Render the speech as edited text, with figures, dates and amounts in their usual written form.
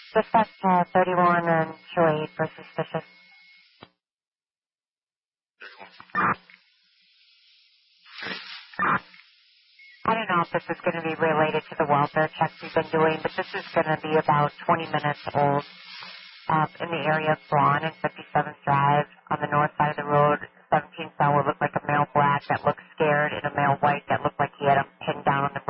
Dispatch 31 and 208 for suspicious. I don't know if this is going to be related to the welfare checks we've been doing, but this is going to be about 20 minutes old. In the area of Braun and 57th Drive on the north side of the road. 17 cell would look like a male black that looked scared and a male white that looked like he had him pinned down on the